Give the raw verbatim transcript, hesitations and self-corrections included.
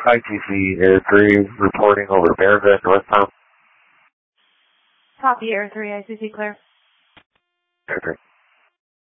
I T C Air three reporting over Bearvet, Northtown. Copy, Air three, I C C clear. Air three.